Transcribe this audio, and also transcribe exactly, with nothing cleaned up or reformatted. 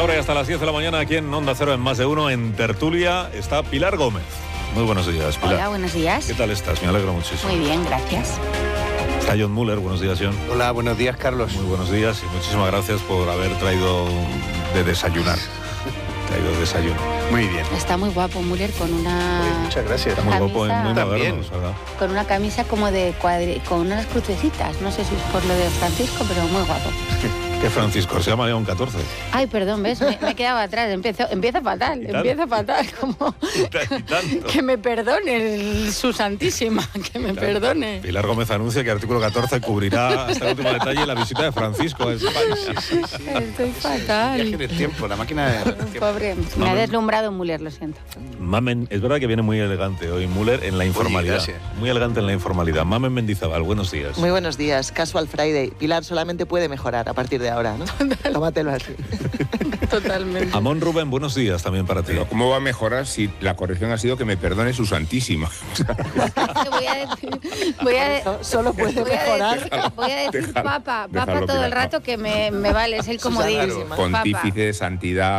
ahora y hasta las diez de la mañana aquí en Onda Cero en Más de Uno, en Tertulia, está Pilar Gómez. Muy buenos días, Pilar. Hola, buenos días. ¿Qué tal estás? Me alegro muchísimo. Muy bien, gracias. Está John Muller, buenos días, John. Hola, buenos días, Carlos. Muy buenos días y muchísimas gracias por haber traído de desayunar. traído desayuno. Muy bien. Está muy guapo Müller con una... Muy, muchas gracias. Está muy camisa, guapo y muy También. moderno, ¿verdad? Con una camisa como de cuadri... con unas crucecitas. No sé si es por lo de Francisco, pero muy guapo. ¿Qué Francisco? Se llama León catorce. Ay, perdón, ¿ves? Me, me he quedado atrás. Empiezo, empieza fatal, empieza fatal. Como... Y ta- y tanto. Que me perdone, el- su santísima, que me perdone. Pilar Gómez anuncia que artículo catorce cubrirá hasta el último detalle la visita de Francisco a España. Estoy Viaje fatal. del tiempo, la máquina de tiempo. Pobre, me ha deslumbrado Müller, lo siento. Mamen, es verdad que viene muy elegante hoy Müller en la informalidad. gracias. Muy elegante en la informalidad. Mamen Mendizábal, buenos días. Muy buenos días, Casual Friday. Pilar solamente puede mejorar a partir de ahora, ¿no? Tómatelo así. Totalmente. Amón Rubén, buenos días también para ti. Pero ¿cómo va a mejorar si la corrección ha sido que me perdone su santísima? Voy a decir, voy a, de- So- Solo puede voy a mejorar. decir, voy a decir Déjalo, papa, déjalo, papa todo Pilar, el rato no. que me, me vale, es el comodín. Susana, Papa. Pontífice de santidad.